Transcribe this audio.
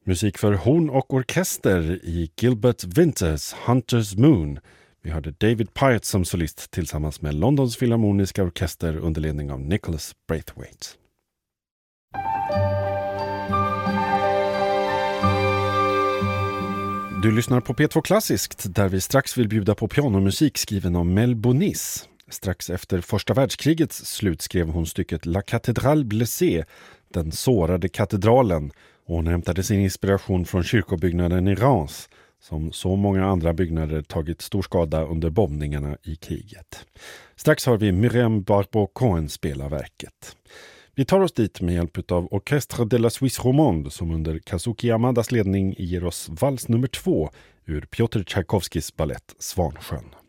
Musik för horn och orkester i Gilbert Winters Hunter's Moon. Vi hörde David Pyatt som solist tillsammans med Londons Filharmoniska Orkester under ledning av Nicholas Braithwaite. Du lyssnar på P2 Klassiskt där vi strax vill bjuda på pianomusik skriven av Mel Bonis. Strax efter första världskrigets slut skrev hon stycket La Cathédrale Blessée, den sårade katedralen, och hon hämtade sin inspiration från kyrkobyggnaden i Reims, som så många andra byggnader tagit stor skada under bombningarna i kriget. Strax har vi Myriam Barbeau-Cohen spela verket. Vi tar oss dit med hjälp av Orchestre de la Suisse Romande som under Kazuki Yamadas ledning ger oss vals nummer 2 ur Piotr Tchaikovskis ballett Svansjön.